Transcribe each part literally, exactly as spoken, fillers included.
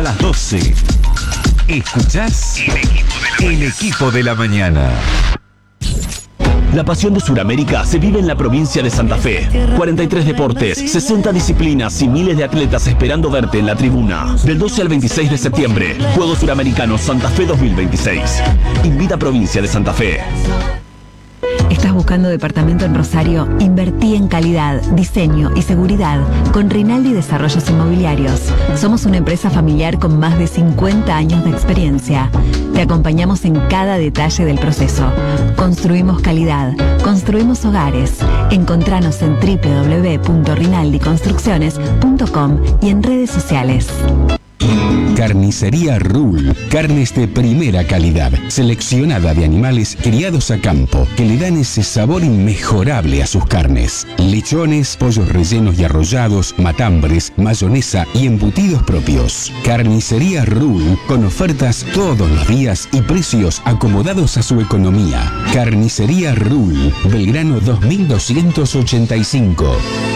las doce. ¿Escuchás? El equipo de la mañana. La pasión de Sudamérica se vive en la provincia de Santa Fe. cuarenta y tres deportes, sesenta disciplinas y miles de atletas esperando verte en la tribuna. Del doce al veintiséis de septiembre, Juegos Suramericanos Santa Fe dos mil veintiséis. Invita Provincia de Santa Fe. ¿Estás buscando departamento en Rosario? Invertí en calidad, diseño y seguridad con Rinaldi Desarrollos Inmobiliarios. Somos una empresa familiar con más de cincuenta años de experiencia. Te acompañamos en cada detalle del proceso. Construimos calidad, construimos hogares. Encontranos en doble u doble u doble u punto rinaldi construcciones punto com y en redes sociales. Carnicería Rule, carnes de primera calidad, seleccionada de animales criados a campo, que le dan ese sabor inmejorable a sus carnes. Lechones, pollos rellenos y arrollados, matambres, mayonesa y embutidos propios. Carnicería Rule, con ofertas todos los días y precios acomodados a su economía. Carnicería Rule, Belgrano dos mil doscientos ochenta y cinco.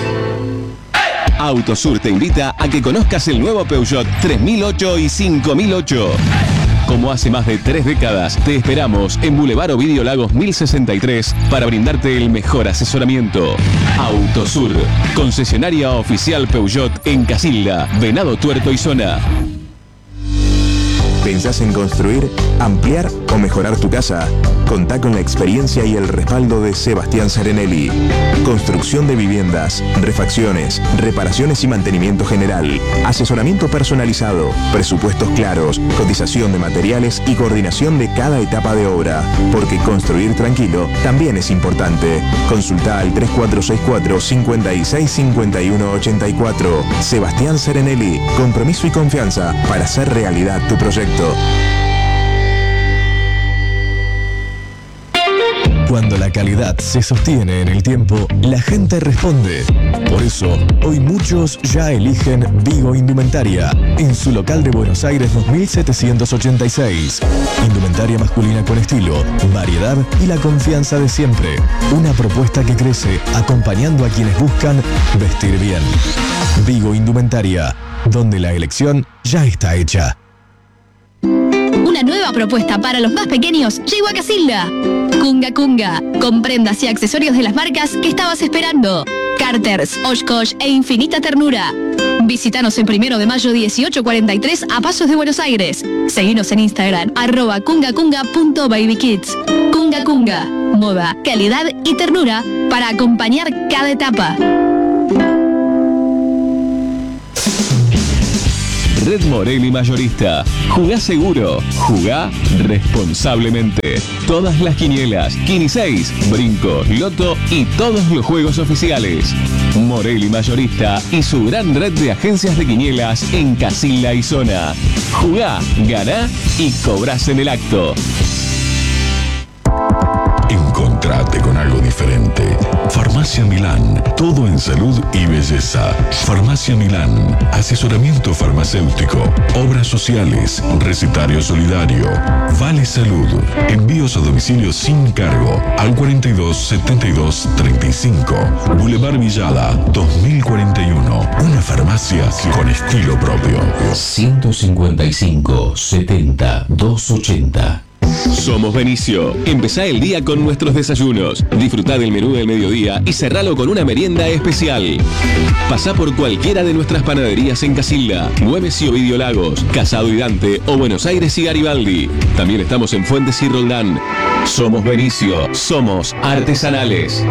Autosur te invita a que conozcas el nuevo Peugeot tres mil ocho y cinco mil ocho. Como hace más de tres décadas, te esperamos en Boulevard Ovidio Lagos mil sesenta y tres para brindarte el mejor asesoramiento. Autosur, concesionaria oficial Peugeot en Casilda, Venado Tuerto y Zona. ¿Pensás en construir, ampliar o mejorar tu casa? Contá con la experiencia y el respaldo de Sebastián Serenelli. Construcción de viviendas, refacciones, reparaciones y mantenimiento general, asesoramiento personalizado, presupuestos claros, cotización de materiales y coordinación de cada etapa de obra. Porque construir tranquilo también es importante. Consulta al tres cuatro seis cuatro, cinco seis cinco uno ocho cuatro. Sebastián Serenelli, compromiso y confianza para hacer realidad tu proyecto. Cuando la calidad se sostiene en el tiempo, la gente responde. Por eso, hoy muchos ya eligen Vigo Indumentaria en su local de Buenos Aires dos mil setecientos ochenta y seis. Indumentaria masculina con estilo, variedad y la confianza de siempre. Una propuesta que crece acompañando a quienes buscan vestir bien. Vigo Indumentaria, donde la elección ya está hecha. Una nueva propuesta para los más pequeños llegó a Casilda. Kunga Kunga, con prendas y accesorios de las marcas que estabas esperando. Carters, Oshkosh e Infinita Ternura. Visítanos en Primero de Mayo dieciocho cuarenta y tres a Pasos de Buenos Aires. Seguinos en Instagram, arroba kungakunga punto babykids. Kunga Kunga, moda, calidad y ternura para acompañar cada etapa. Red Morelli Mayorista. Jugá seguro, jugá responsablemente. Todas las quinielas, Quini seis, Brinco, Loto y todos los juegos oficiales. Morelli Mayorista y su gran red de agencias de quinielas en Casilda y Zona. Jugá, ganá y cobrás en el acto. Encontrate con algo diferente. Farmacia Milán, todo en salud y belleza. Farmacia Milán, asesoramiento farmacéutico, obras sociales, recetario solidario, Vale Salud, envíos a domicilio sin cargo al cuarenta y dos setenta y dos treinta y cinco, Boulevard Villada dos mil cuarenta y uno, una farmacia con estilo propio. ciento cincuenta y cinco setenta doscientos ochenta. Somos Benicio. Empezá el día con nuestros desayunos. Disfrutá del menú del mediodía y cerralo con una merienda especial. Pasá por cualquiera de nuestras panaderías en Casilda, Güemes y Ovidio Lagos, Casado y Dante o Buenos Aires y Garibaldi. También estamos en Fuentes y Roldán. Somos Benicio. Somos artesanales.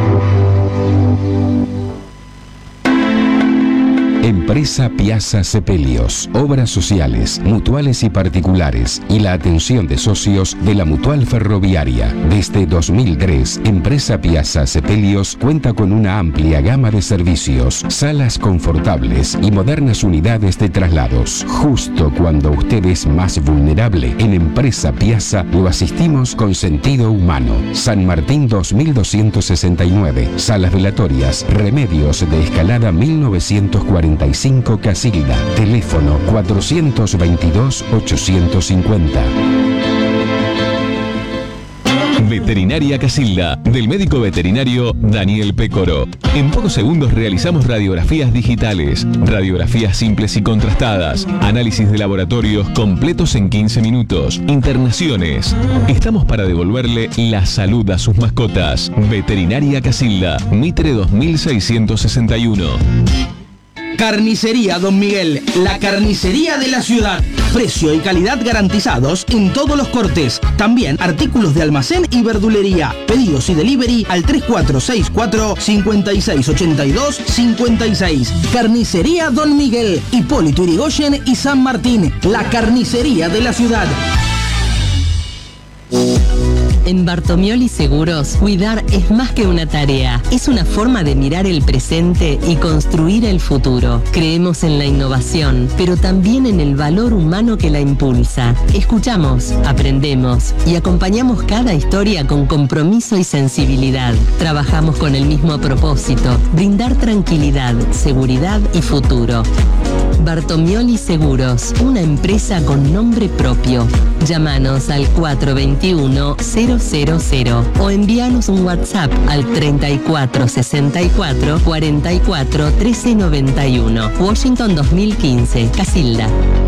Empresa Piazza Sepelios, obras sociales, mutuales y particulares y la atención de socios de la Mutual Ferroviaria. Desde dos mil tres, Empresa Piazza Sepelios cuenta con una amplia gama de servicios, salas confortables y modernas unidades de traslados. Justo cuando usted es más vulnerable, en Empresa Piazza lo asistimos con sentido humano. San Martín dos mil doscientos sesenta y nueve, salas velatorias, Remedios de Escalada mil novecientos cuarenta y cinco Casilda, teléfono cuatrocientos veintidós ochocientos cincuenta. B Veterinaria Casilda, del médico veterinario Daniel Pécoro. En pocos segundos realizamos radiografías digitales, radiografías simples y contrastadas, análisis de laboratorios completos en quince minutos, internaciones. Estamos para devolverle la salud a sus mascotas. Veterinaria Casilda, Mitre dos mil seiscientos sesenta y uno. Carnicería Don Miguel, la carnicería de la ciudad. Precio y calidad garantizados en todos los cortes. También artículos de almacén y verdulería. Pedidos y delivery al tres cuatro seis cuatro, cinco seis ocho dos, cinco seis. Carnicería Don Miguel, Hipólito Yrigoyen y San Martín. La carnicería de la ciudad. En Bartomioli Seguros, cuidar es más que una tarea. Es una forma de mirar el presente y construir el futuro. Creemos en la innovación, pero también en el valor humano que la impulsa. Escuchamos, aprendemos y acompañamos cada historia con compromiso y sensibilidad. Trabajamos con el mismo propósito: brindar tranquilidad, seguridad y futuro. Bartomioli Seguros, una empresa con nombre propio. Llámanos al cuatro dos uno, cero cero cero o envíanos un WhatsApp al treinta y cuatro sesenta y cuatro, cuarenta y cuatro, trece noventa y uno. Washington dos mil quince, Casilda.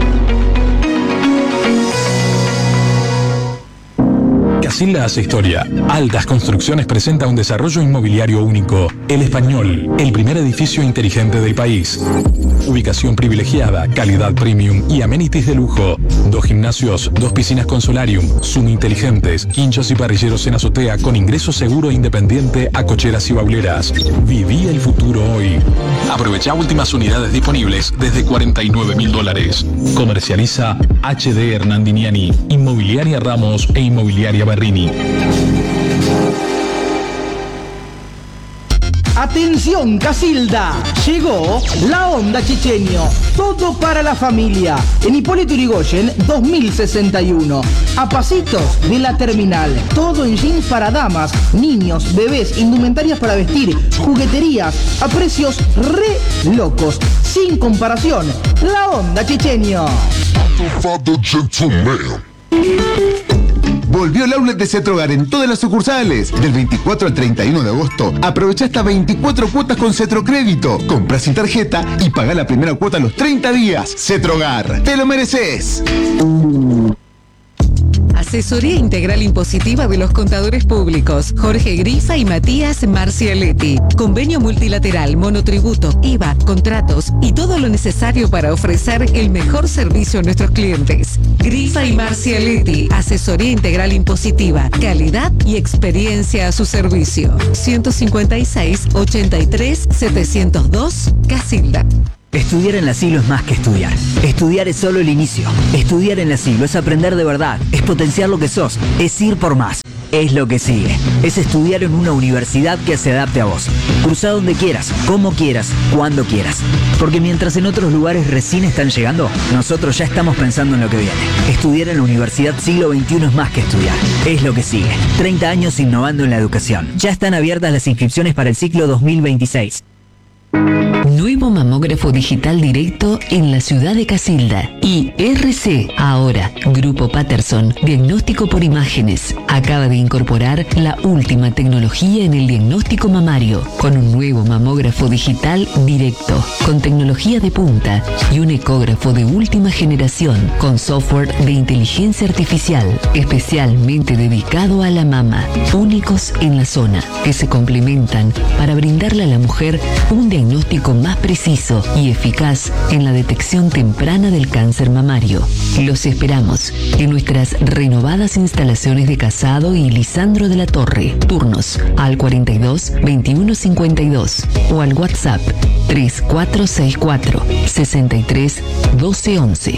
Casilda hace historia. Altas Construcciones presenta un desarrollo inmobiliario único. El Español, el primer edificio inteligente del país. Ubicación privilegiada, calidad premium y amenities de lujo. Dos gimnasios, dos piscinas con solarium, Zoom inteligentes, quinchos y parrilleros en azotea con ingreso seguro e independiente a cocheras y bauleras. Viví el futuro hoy. Aprovecha últimas unidades disponibles desde cuarenta y nueve mil dólares. Comercializa H D Hernandiniani, Inmobiliaria Ramos e Inmobiliaria Berrini. Atención Casilda, llegó la Onda Chichenio, todo para la familia, en Hipólito Yrigoyen dos mil sesenta y uno, a pasitos de la terminal, todo en jeans para damas, niños, bebés, indumentarias para vestir, jugueterías, a precios re locos, sin comparación, la Onda Chichenio. Volvió el outlet de Cetrogar en todas las sucursales. Del veinticuatro al treinta y uno de agosto, aprovecha hasta veinticuatro cuotas con Cetrocrédito. Compra sin tarjeta y paga la primera cuota a los treinta días. Cetrogar, te lo mereces. Asesoría Integral Impositiva de los Contadores Públicos, Jorge Grifa y Matías Marcialetti. Convenio multilateral, monotributo, I V A, contratos y todo lo necesario para ofrecer el mejor servicio a nuestros clientes. Grifa y Marcialetti, Asesoría Integral Impositiva, calidad y experiencia a su servicio. ciento cincuenta y seis, ochenta y tres, setecientos dos, Casilda. Estudiar en la Siglo es más que estudiar. Estudiar es solo el inicio. Estudiar en la Siglo es aprender de verdad, es potenciar lo que sos, es ir por más. Es lo que sigue. Es estudiar en una universidad que se adapte a vos. Cruza donde quieras, como quieras, cuando quieras. Porque mientras en otros lugares recién están llegando, nosotros ya estamos pensando en lo que viene. Estudiar en la Universidad Siglo veintiuno es más que estudiar. Es lo que sigue. treinta años innovando en la educación. Ya están abiertas las inscripciones para el ciclo dos mil veintiséis. Nuevo mamógrafo digital directo en la ciudad de Casilda. I R C, ahora, Grupo Patterson, diagnóstico por imágenes. Acaba de incorporar la última tecnología en el diagnóstico mamario, con un nuevo mamógrafo digital directo, con tecnología de punta y un ecógrafo de última generación, con software de inteligencia artificial, especialmente dedicado a la mama, únicos en la zona, que se complementan para brindarle a la mujer un diagnóstico más preciso y eficaz en la detección temprana del cáncer mamario. Los esperamos en nuestras renovadas instalaciones de Casado y Lisandro de la Torre. Turnos al cuarenta y dos, veintiuno cincuenta y dos o al WhatsApp tres cuatro seis cuatro, sesenta y tres, doce once.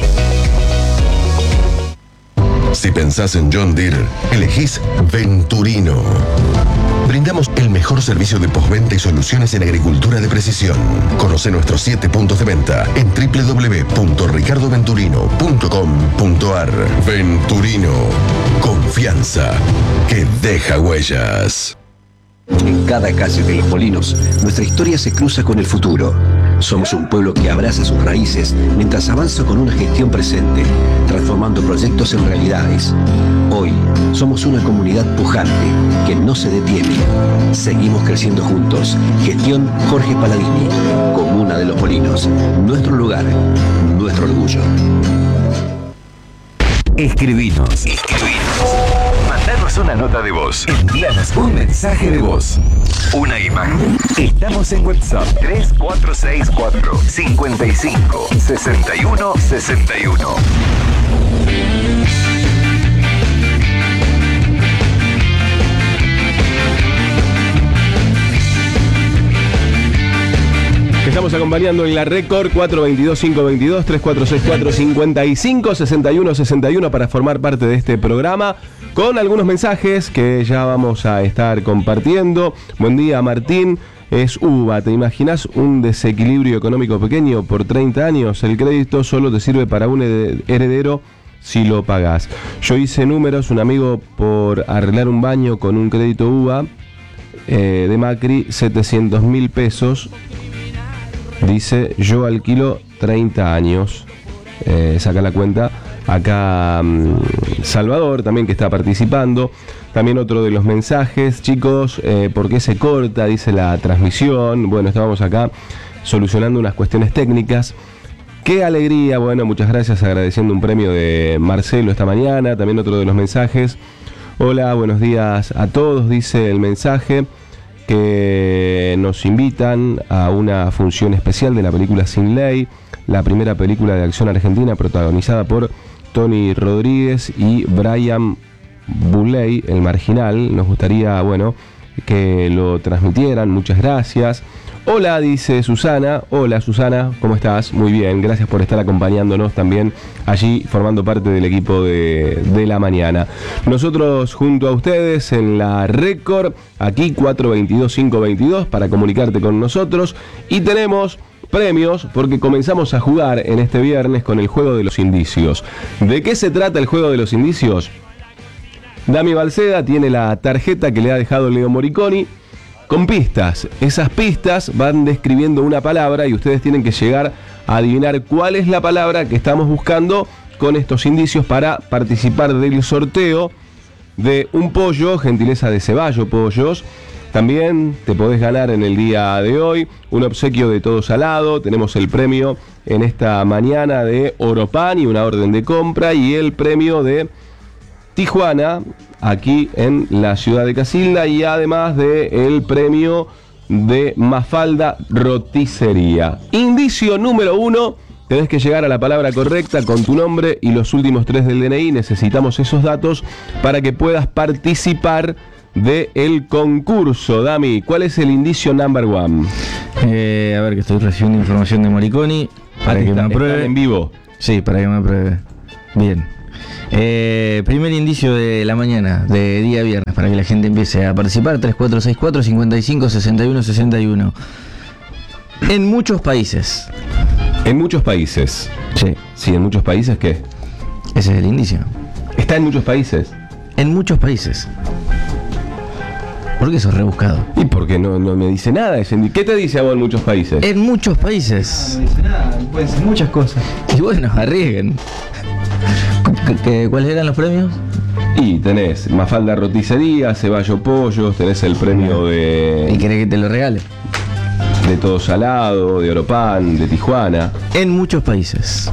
Si pensás en John Deere, elegís Venturino. Brindamos el mejor servicio de postventa y soluciones en agricultura de precisión. Conoce nuestros siete puntos de venta en doble u doble u doble u punto ricardo venturino punto com punto a r. Venturino. Confianza que deja huellas. En cada calle de Los Molinos, nuestra historia se cruza con el futuro. Somos un pueblo que abraza sus raíces mientras avanza con una gestión presente, transformando proyectos en realidades. Hoy somos una comunidad pujante que no se detiene. Seguimos creciendo juntos. Gestión Jorge Paladini. Comuna de Los Molinos. Nuestro lugar, nuestro orgullo. Escribinos. Escribinos. Mandanos una nota de voz. Envíanos un mensaje de voz. Una imagen. Estamos en WhatsApp tres cuatro seis cuatro, cinco cinco, seis uno seis uno. Estamos acompañando en la Record cuatro dos dos, cinco dos dos, tres cuatro seis cuatro, cinco cinco, seis uno seis uno para formar parte de este programa con algunos mensajes que ya vamos a estar compartiendo. Buen día, Martín. Es uva. ¿Te imaginas un desequilibrio económico pequeño por treinta años? El crédito solo te sirve para un heredero si lo pagás. Yo hice números, un amigo por arreglar un baño con un crédito uva eh, de Macri, setecientos mil pesos. Dice, yo alquilo treinta años. Eh, saca la cuenta. Acá um, Salvador también, que está participando. También otro de los mensajes. Chicos, eh, ¿por qué se corta? Dice la transmisión. Bueno, estábamos acá solucionando unas cuestiones técnicas. ¡Qué alegría! Bueno, muchas gracias, agradeciendo un premio de Marcelo esta mañana. También otro de los mensajes. Hola, buenos días a todos, dice el mensaje, que nos invitan a una función especial de la película Sin Ley, la primera película de acción argentina protagonizada por Tony Rodríguez y Brian Bulley, el marginal. Nos gustaría, bueno, que lo transmitieran. Muchas gracias. Hola, dice Susana. Hola, Susana, ¿cómo estás? Muy bien, gracias por estar acompañándonos también allí, formando parte del equipo de, de la mañana. Nosotros junto a ustedes en la Record, aquí cuatro dos dos, cinco dos dos para comunicarte con nosotros, y tenemos premios porque comenzamos a jugar en este viernes con el juego de los indicios. ¿De qué se trata el juego de los indicios? Dami Balceda tiene la tarjeta que le ha dejado Leo Moriconi con pistas. Esas pistas van describiendo una palabra y ustedes tienen que llegar a adivinar cuál es la palabra que estamos buscando con estos indicios para participar del sorteo de un pollo, gentileza de Ceballo Pollos. También te podés ganar en el día de hoy un obsequio de Todo Salado. Tenemos el premio en esta mañana de Oropan y una orden de compra, y el premio de Tijuana aquí en la ciudad de Casilda, y además del premio de Mafalda Roticería. Indicio número uno. Tenés que llegar a la palabra correcta con tu nombre y los últimos tres del D N I. Necesitamos esos datos para que puedas participar del concurso. Dami, ¿cuál es el indicio number one? Eh, a ver, que estoy recibiendo información de Moriconi para que me apruebe. ¿En vivo? Sí, para que me apruebe. Bien. Eh, primer indicio de la mañana, de día viernes, para que la gente empiece a participar. Tres cuatro seis cuatro, cinco cinco, seis uno seis uno. En muchos países. En muchos países. Sí. Sí, en muchos países, ¿qué? Ese es el indicio. ¿Está en muchos países? En muchos países. ¿Por qué sos rebuscado? Y porque no, no me dice nada. ¿Qué te dice a vos en muchos países? En muchos países. No dice nada, pueden ser muchas cosas. Y bueno, arriesguen. ¿Cuáles eran los premios? Y tenés Mafalda Roticería, Ceballo Pollos, tenés el premio de... ¿Y querés que te lo regale? De Todo Salado, de Oropan, de Tijuana. En muchos países.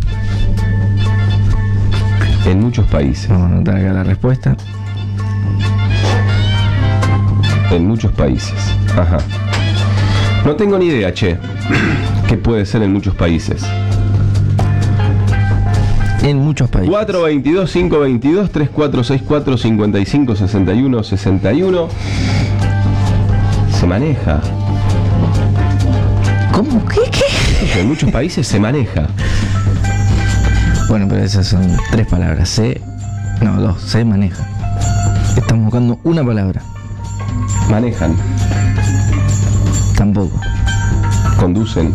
En muchos países. Vamos a anotar acá la respuesta. En muchos países. Ajá. No tengo ni idea, che. ¿Qué puede ser en muchos países? En muchos países. cuatro dos dos, cinco dos dos, tres cuatro seis cuatro, cinco cinco, seis uno seis uno. Se maneja. ¿Cómo? ¿Qué? ¿Qué? En muchos países se maneja. Bueno, pero esas son tres palabras. Se... No, dos. Se maneja. Estamos buscando una palabra. Manejan. Tampoco. Conducen.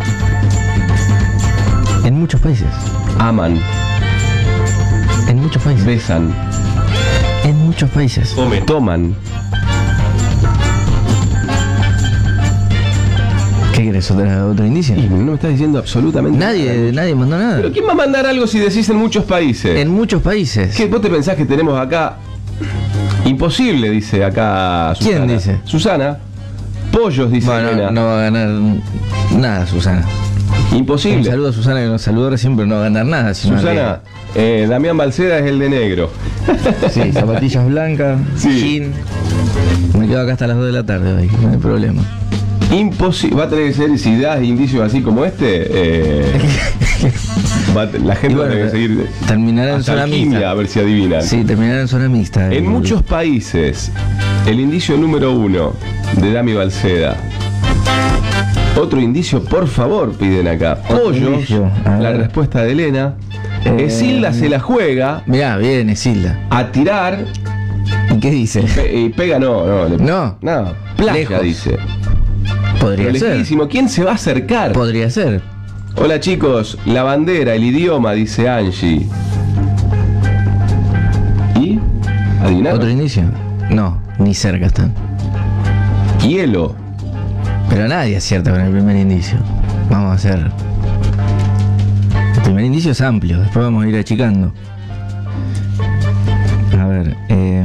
En muchos países. Aman. En muchos países. Besan. En muchos países. Tomen. Toman. ¿Qué querés? ¿Otra, otro indicio? Y no me estás diciendo absolutamente nadie, nada. Nadie mandó nada. ¿Pero quién va a mandar algo si decís en muchos países? En muchos países. ¿Qué? ¿Vos te pensás que tenemos acá? Imposible, dice acá Susana. ¿Quién dice? Susana. Pollos, dice bueno, Elena. No va a ganar nada, Susana. Imposible. Un saludo a Susana que nos saludó recién, pero no va a ganar nada. Susana, eh, Damián Balceda es el de negro. Sí, zapatillas blancas, sí. jean. Me quedo acá hasta las dos de la tarde hoy, no hay problema. Imposible. Va a tener que ser, si das indicios así como este, eh, va a, la gente bueno, va a tener que seguir. Terminará en zona mixta. A ver si adivinan. Sí, terminará en zona mixta. En el... muchos países, el indicio número uno de Dami Balceda. Otro indicio, por favor, piden acá. Pollos, la respuesta de Elena. Eh, Esilda se la juega. Mirá, bien, Esilda. A tirar. ¿Y qué dice? Y, pe y pega, no, no. Le, no. No, playa, lejos. Dice. Podría Pero ser. Lejísimo. ¿Quién se va a acercar? Podría ser. Hola chicos, la bandera, el idioma, dice Angie. ¿Y? ¿Adivinaron? ¿Otro indicio? No, ni cerca están. Hielo. Pero nadie acierta con el primer indicio. Vamos a hacer. El primer indicio es amplio, después vamos a ir achicando. A ver, eh...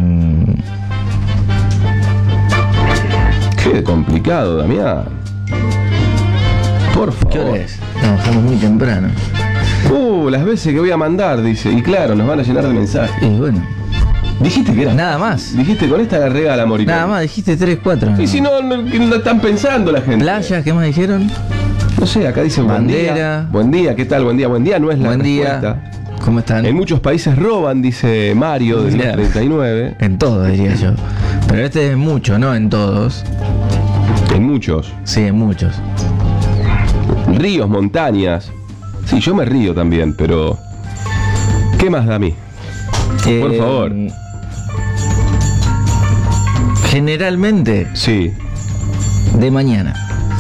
qué complicado, Damián. Por favor. ¿Qué hora es? No, estamos muy temprano. Uh, las veces que voy a mandar, dice. Y claro, nos van a llenar de mensajes. Y bueno. Dijiste que era. Nada más. Dijiste con esta la regala, Morita. Nada más, dijiste tres, cuatro. Y si no, no, no están pensando la gente. Playas, ¿qué más dijeron? No sé, acá dice bandera. Buen día. Buen día, ¿qué tal? Buen día, buen día no es la buen respuesta. Día. ¿Cómo están? En muchos países roban, dice Mario del treinta y nueve. En todos, diría yo. Pero este es mucho, no en todos. En muchos. Sí, en muchos. Ríos, montañas. Sí, yo me río también, pero... ¿Qué más da a mí? Eh, Por favor. Generalmente. Sí. De mañana.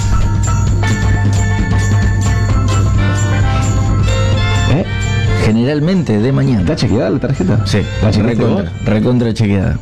¿Eh? Generalmente de mañana. ¿Está chequeada la tarjeta? Sí. ¿La recontra, recontra chequeada.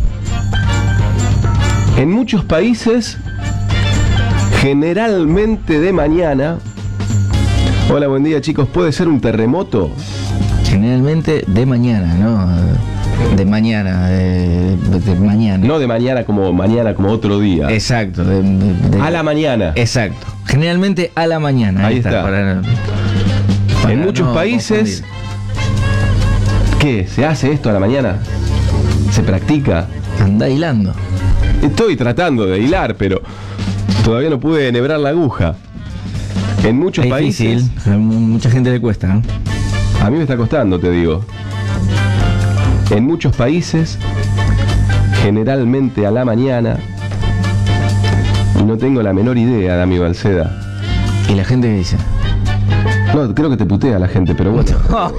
En muchos países, generalmente de mañana. Hola, buen día chicos. ¿Puede ser un terremoto? Generalmente de mañana, ¿no? De mañana, de, de mañana. No de mañana como mañana, como otro día. Exacto. De, de, de, a la mañana. Exacto. Generalmente a la mañana. Ahí, Ahí está. está. Para, para en muchos no países, confundir. ¿Qué? ¿Se hace esto a la mañana? ¿Se practica? Anda hilando. Estoy tratando de hilar, pero todavía no pude enhebrar la aguja. En muchos es países. Difícil. A mucha gente le cuesta, ¿no? A mí me está costando, te digo. En muchos países, generalmente a la mañana, y no tengo la menor idea, Dami Balceda. ¿Y la gente qué dice? No, creo que te putea la gente, pero bueno.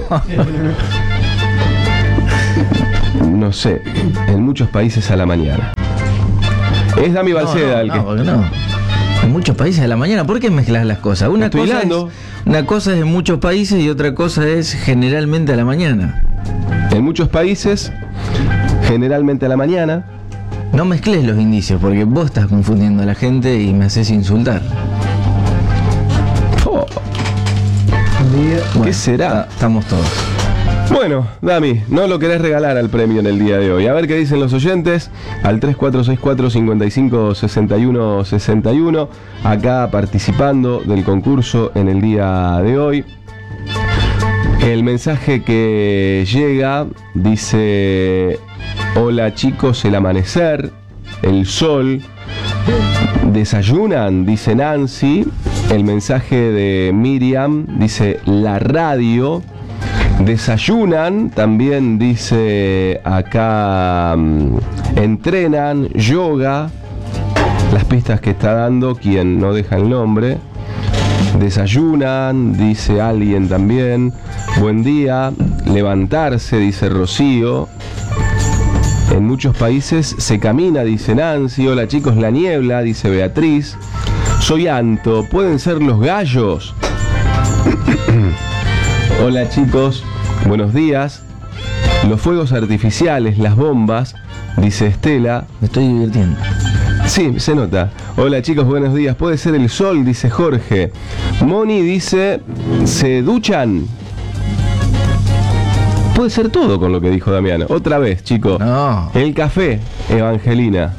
No sé, en muchos países a la mañana. Es Dami Balceda no, no, el que... No, porque no. En muchos países a la mañana, ¿por qué mezclas las cosas? Una Estoy cosa, es, una cosa es en muchos países y otra cosa es generalmente a la mañana. En muchos países, generalmente a la mañana. No mezcles los indicios, porque vos estás confundiendo a la gente y me haces insultar. Oh. Bueno, ¿qué será? Estamos todos. Bueno, Dami, no lo querés regalar al premio en el día de hoy. A ver qué dicen los oyentes al tres cuatro seis cuatro, cinco cinco, seis uno seis uno. Acá participando del concurso en el día de hoy. El mensaje que llega dice: hola chicos, el amanecer, el sol. ¿Desayunan? Dice Nancy. El mensaje de Miriam dice: la radio. Desayunan, también dice acá, um, entrenan, yoga, las pistas que está dando quien no deja el nombre. Desayunan, dice alguien también. Buen día, levantarse, dice Rocío. En muchos países se camina, dice Nancy. Hola chicos, la niebla, dice Beatriz. Soy Anto, ¿pueden ser los gallos? Hola chicos, buenos días. Los fuegos artificiales, las bombas, dice Estela. Me estoy divirtiendo. Sí, se nota. Hola chicos, buenos días. Puede ser el sol, dice Jorge. Moni dice, ¿se duchan? Puede ser todo con lo que dijo Damián. Otra vez, chicos. No. El café, Evangelina.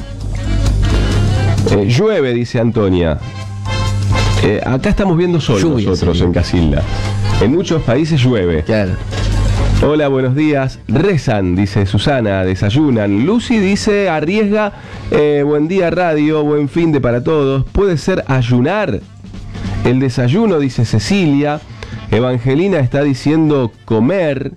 Eh, llueve, dice Antonia. Eh, acá estamos viendo sol Lluvia, nosotros sí. En Casilda. En muchos países llueve. Claro. Hola, buenos días. Rezan, dice Susana, desayunan. Lucy dice, arriesga, eh, buen día radio, buen fin de para todos. Puede ser ayunar. El desayuno, dice Cecilia. Evangelina está diciendo comer.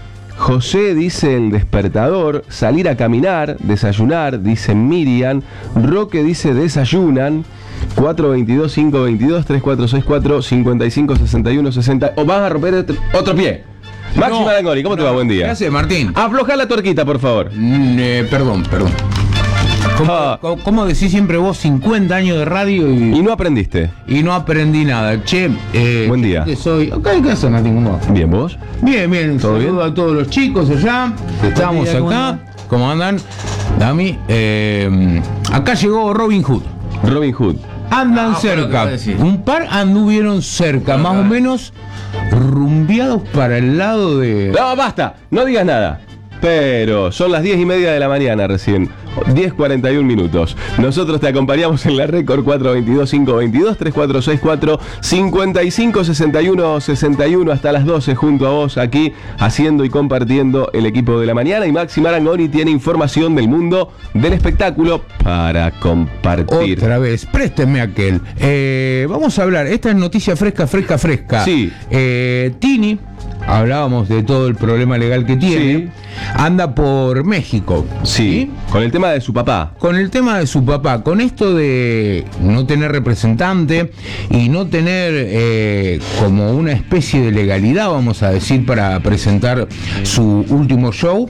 José dice el despertador. Salir a caminar, desayunar, dice Miriam. Roque dice desayunan. cuatro dos dos, cinco dos dos, tres cuatro seis cuatro, cinco cinco seis uno sesenta. O vas a romper otro, otro pie. Maxi no, Marangoni, ¿cómo no, te va? Buen día. Gracias, Martín. Afloja la tuerquita, por favor. Mm, eh, perdón, perdón. ¿Cómo, ah. ¿cómo, ¿Cómo decís siempre vos cincuenta años de radio y, y no aprendiste? Y no aprendí nada. Che, eh, buen día. Que soy. Okay, ¿qué haces, Martín? ¿Cómo? Bien, ¿vos? Bien, bien. ¿Todo Saludo bien? A todos los chicos allá. Estamos acá. ¿Cómo andan? ¿Cómo andan? Dami. Eh, acá llegó Robin Hood. Robin Hood. Andan ah, cerca. Un par anduvieron cerca, más o menos rumbeados para el lado de... No, basta, no digas nada. Pero son las diez y media de la mañana recién. diez cuarenta y un minutos. Nosotros te acompañamos en la récord cuatro dos dos, cinco dos dos, tres cuatro seis cuatro, cinco cinco seis uno sesenta y uno hasta las doce junto a vos aquí haciendo y compartiendo el equipo de la mañana. Y Maxi Marangoni tiene información del mundo del espectáculo para compartir. Otra vez, présteme aquel. Eh, vamos a hablar, esta es noticia fresca, fresca, fresca. Sí. Eh, Tini, hablábamos de todo el problema legal que tiene. Sí. Anda por México. Sí, ¿sí? Con el tema de su papá. Con el tema de su papá. Con esto de no tener representante y no tener eh, como una especie de legalidad, vamos a decir, para presentar su último show.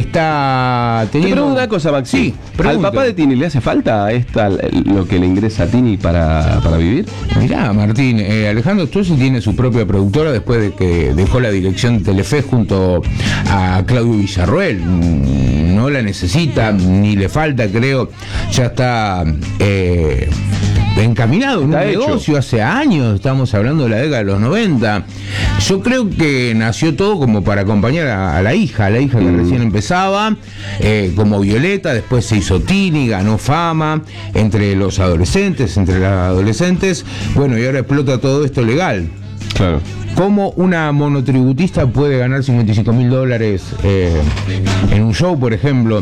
Está teniendo... Te pregunto una cosa, Maxi. Sí, ¿al papá de Tini le hace falta esta, lo que le ingresa a Tini para, para vivir? Mirá, Martín, eh, Alejandro Strozzi tiene su propia productora después de que dejó la dirección de Telefe junto a Claudio Villarroel. No la necesita, ni le falta, creo. Ya está eh, encaminado en un negocio hace años. Estamos hablando de la década de los noventa. Yo creo que nació todo como para acompañar a, a la hija, a la hija que mm. recién empezaba, eh, como Violeta. Después se hizo Tini, ganó fama entre los adolescentes, entre las adolescentes. Bueno, y ahora explota todo esto legal. Claro. ¿Cómo una monotributista puede ganar cincuenta y cinco mil dólares eh, en un show, por ejemplo?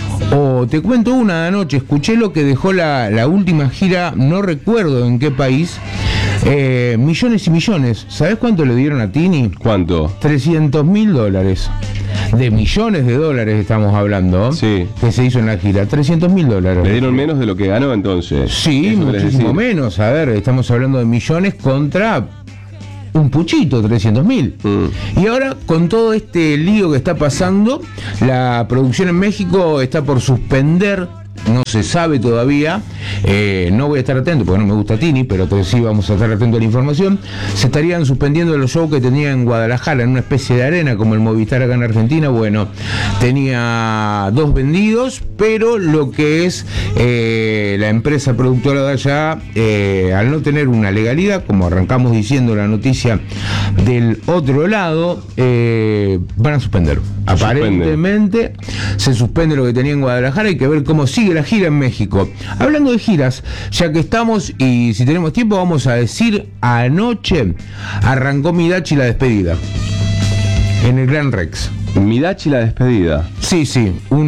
O te cuento una anoche, escuché lo que dejó la, la última gira, no recuerdo en qué país, eh, millones y millones. ¿Sabés cuánto le dieron a Tini? ¿Cuánto? trescientos mil dólares. De millones de dólares estamos hablando. Sí. Que se hizo en la gira. trescientos mil dólares. ¿Le dieron menos de lo que ganó entonces? Sí, muchísimo menos. A ver, estamos hablando de millones contra... un puchito, trescientos mil. Mm. Y ahora, con todo este lío que está pasando, la producción en México está por suspender, no se sabe todavía, eh, no voy a estar atento porque no me gusta Tini, pero sí vamos a estar atentos a la información. Se estarían suspendiendo los shows que tenía en Guadalajara, en una especie de arena como el Movistar acá en Argentina. Bueno, tenía dos vendidos, pero lo que es eh, la empresa productora de allá, eh, al no tener una legalidad, como arrancamos diciendo la noticia del otro lado, eh, van a suspender. Aparentemente se suspende lo que tenía en Guadalajara. Hay que ver cómo sigue la gira en México. Hablando de giras, ya que estamos y si tenemos tiempo vamos a decir, anoche arrancó Midachi la despedida en el Gran Rex. Midachi la despedida. Sí, sí,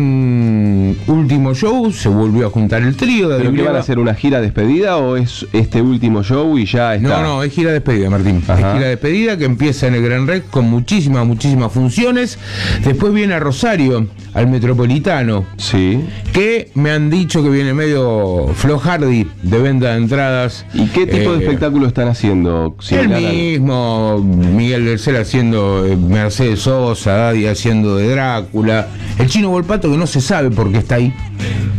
un último show, se volvió a juntar el trío de ¿Pero qué van a hacer, una gira despedida o es este último show y ya está? No, no, es gira despedida, Martín. Ajá. Es gira despedida que empieza en el Gran Rex con muchísimas, muchísimas funciones. Después viene a Rosario, al Metropolitano. Sí. Que me han dicho que viene medio flojardi de venta de entradas. ¿Y qué tipo eh, de espectáculo están haciendo? El mismo, Miguel Bercel haciendo eh, Mercedes Sosa, Daddy haciendo de Drácula, el Chino Volpato que no se sabe por qué está ahí. Mm.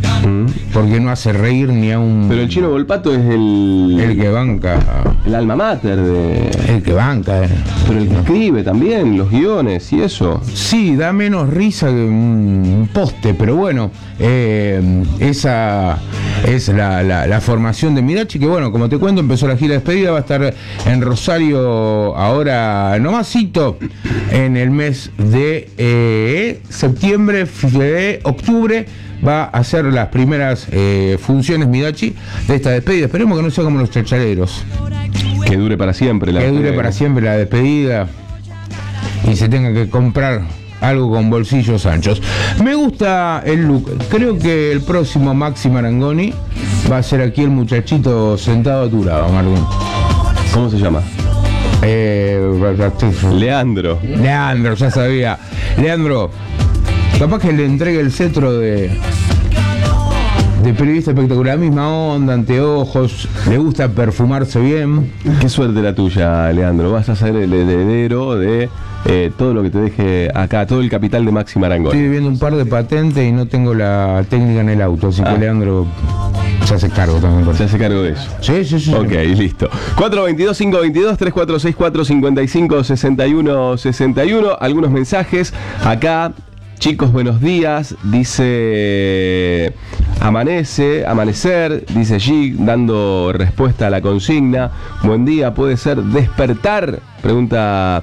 porque no hace reír ni a un... Pero el Chino Volpato es el... El que banca. El alma mater de... El que banca. Eh. Pero el que escribe también, los guiones y eso. Sí, da menos risa que un poste, pero bueno, eh, esa es la, la, la formación de Mirachi, que bueno, como te cuento, empezó la gira de despedida, va a estar en Rosario ahora nomásito, en el mes de eh, septiembre, de octubre, va a hacer las primeras eh, funciones Mirachi de esta despedida. Esperemos que no sea como los chachaleros. Que dure para siempre la Que dure para siempre la despedida y se tenga que comprar algo con bolsillos anchos. Me gusta el look. Creo que el próximo Maxi Marangoni va a ser aquí el muchachito sentado a tu lado, Martín. ¿Cómo se llama? Eh, Leandro. Leandro, ya sabía. Leandro, capaz que le entregue el cetro de de periodista espectacular, misma onda, anteojos, le gusta perfumarse bien. Qué suerte la tuya, Leandro. Vas a ser el heredero de eh, todo lo que te deje acá, todo el capital de Maxi Marangoni. Estoy viviendo un par de patentes y no tengo la técnica en el auto, así ah. que Leandro se hace cargo también. Se hace cargo de eso. Sí, sí, sí. Ok, sí. Listo. cuatro dos dos, cinco dos dos, tres cuatro seis cuatro, cinco cinco seis uno seis uno. Algunos mensajes acá. Chicos, buenos días, dice Amanece, Amanecer, dice G, dando respuesta a la consigna. Buen día, ¿puede ser despertar? Pregunta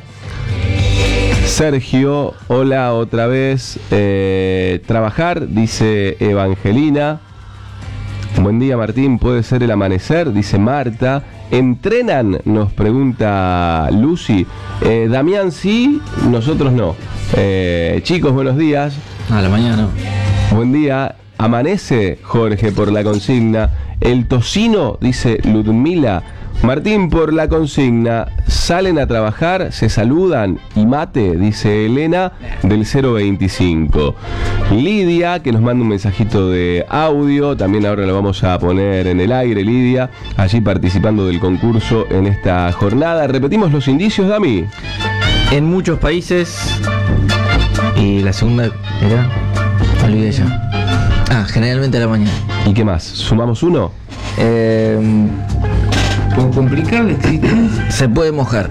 Sergio. Hola otra vez. Eh, trabajar, dice Evangelina. Buen día, Martín, ¿puede ser el amanecer? Dice Marta. ¿Entrenan? Nos pregunta Lucy. Eh, Damián sí, nosotros no. Eh, chicos, buenos días. A la mañana. Buen día. Amanece, Jorge, por la consigna. El tocino, dice Ludmila. Martín, por la consigna. Salen a trabajar, se saludan y mate, dice Elena, del cero veinticinco. Lidia, que nos manda un mensajito de audio. También ahora lo vamos a poner en el aire, Lidia, allí participando del concurso en esta jornada. Repetimos los indicios, Dami. En muchos países. Y la segunda era... Olvidé ya. Ah, generalmente a la mañana. ¿Y qué más? ¿Sumamos uno? Eh... ¿Por complicar la existencia? Se puede mojar.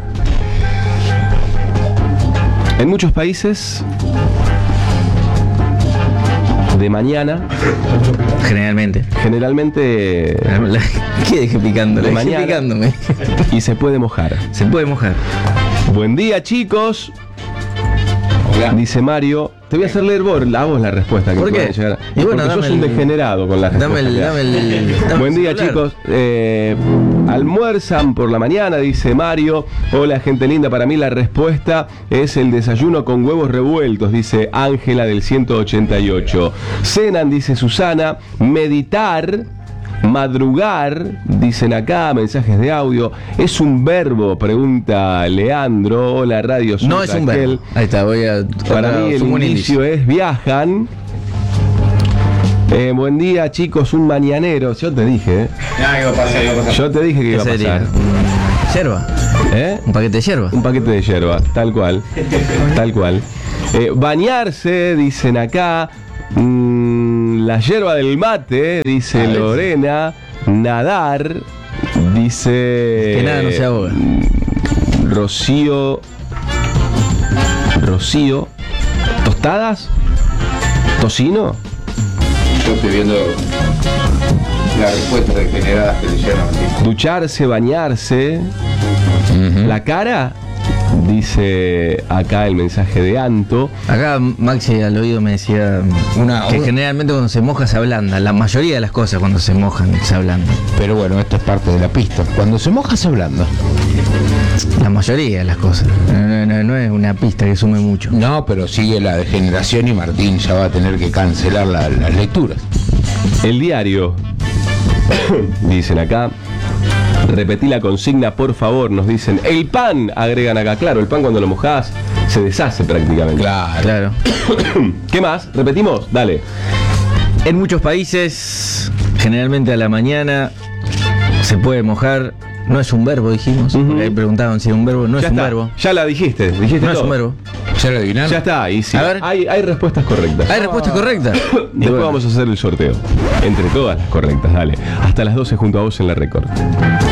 En muchos países, de mañana. Generalmente. Generalmente. ¿Qué dejé picándole? De mañana. Picándome. Y se puede mojar. Se puede mojar. Buen día, chicos. Hola. Dice Mario. Te voy a hacer leer vos, a vos la respuesta que ¿Por qué? Llegar. Y bueno, porque sos el, un degenerado con la respuesta. Dame el, dame el, dame Buen día, celular. chicos. Eh, almuerzan por la mañana, dice Mario. Hola, gente linda. Para mí la respuesta es el desayuno con huevos revueltos, dice Ángela del ciento ochenta y ocho. Cenan, dice Susana. Meditar. Madrugar, dicen acá, mensajes de audio. ¿Es un verbo? Pregunta Leandro. Hola, Radio Sur. No es un Raquel. verbo. Ahí está, voy a... Para mí el inicio es viajan. Eh, buen día, chicos, un mañanero. Yo te dije, ¿eh? Ah, iba a pasar, iba a pasar. Yo te dije que iba a pasar. ¿Yerba? ¿Eh? ¿Un paquete de yerba? Un paquete de yerba, tal cual. Tal cual. Eh, bañarse, dicen acá. Mm, la yerba del mate, dice Lorena. Nadar, dice... Que nada no se ahoga. Rocío. Rocío. ¿Tostadas? ¿Tocino? Yo estoy viendo la respuesta de generadas que le hicieron. Ducharse, bañarse. Uh-huh. La cara, dice acá el mensaje de Anto. Acá Maxi al oído me decía una, que una... generalmente cuando se moja se ablanda. La mayoría de las cosas cuando se mojan se ablandan. Pero bueno, esto es parte de la pista. Cuando se moja se ablanda. La mayoría de las cosas. No, no, no es una pista que sume mucho. No, pero sigue la degeneración y Martín ya va a tener que cancelar la, las lecturas. El diario. Dicen acá. Repetí la consigna, por favor, nos dicen. El pan, agregan acá. Claro, el pan cuando lo mojás se deshace prácticamente. Claro. claro. ¿Qué más? ¿Repetimos? Dale. En muchos países, generalmente a la mañana, se puede mojar. No es un verbo, dijimos. Uh-huh. Porque ahí preguntaban si era un verbo. No ya es está. un verbo. Ya la dijiste. dijiste no todo. es un verbo. ¿Ya lo adivinaron? Ya está ahí, sí. A ver. Hay, hay respuestas correctas. ¿Hay respuestas correctas? Después bueno. vamos a hacer el sorteo. Entre todas las correctas, dale. Hasta las doce junto a vos en la Record.